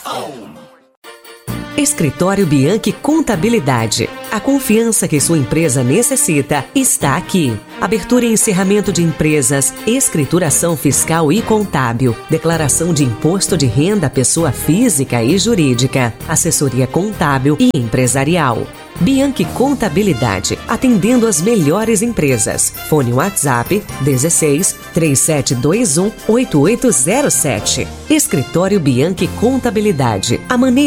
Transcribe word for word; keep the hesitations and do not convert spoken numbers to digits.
Escritório Bianchi Contabilidade. A confiança que sua empresa necessita está aqui. Abertura e encerramento de empresas, escrituração fiscal e contábil, declaração de imposto de renda à pessoa física e jurídica, assessoria contábil e empresarial. Bianchi Contabilidade, atendendo as melhores empresas. Fone WhatsApp dezesseis, três sete dois um, oito oito zero sete. Escritório Bianchi Contabilidade. A maneira